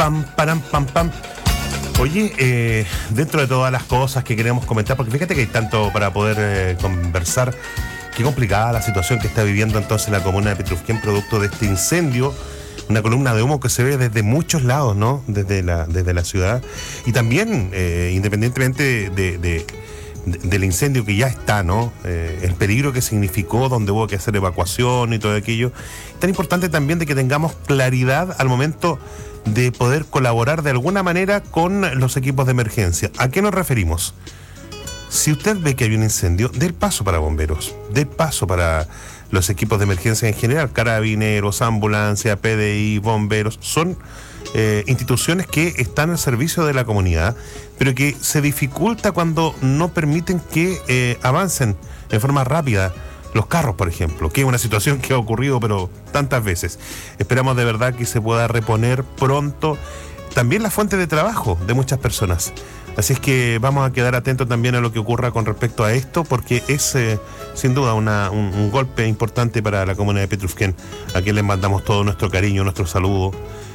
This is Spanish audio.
pam, param, pam, pam. Oye, dentro de todas las cosas que queremos comentar, porque fíjate que hay tanto para poder conversar, qué complicada la situación que está viviendo entonces la comuna de Petrufquén producto de este incendio, una columna de humo que se ve desde muchos lados, ¿no? Desde la ciudad. Y también, independientemente del incendio que ya está, ¿no? El peligro que significó, donde hubo que hacer evacuación y todo aquello. Tan importante también de que tengamos claridad al momento de poder colaborar de alguna manera con los equipos de emergencia. ¿A qué nos referimos? Si usted ve que hay un incendio, dé el paso para bomberos, dé el paso para los equipos de emergencia en general, carabineros, ambulancia, PDI, bomberos, son instituciones que están al servicio de la comunidad, pero que se dificulta cuando no permiten que avancen en forma rápida los carros, por ejemplo, que es una situación que ha ocurrido pero tantas veces. Esperamos de verdad que se pueda reponer pronto también la fuente de trabajo de muchas personas. Así es que vamos a quedar atentos también a lo que ocurra con respecto a esto, porque es sin duda un golpe importante para la comuna de Petrufquén, a quien les mandamos todo nuestro cariño, nuestro saludo